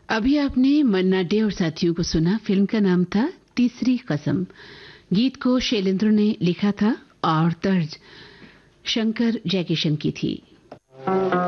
अभी आपने मन्ना डे और साथियों को सुना। फिल्म का नाम था तीसरी कसम। गीत को शैलेंद्र ने लिखा था और तर्ज शंकर जयकिशन की थी।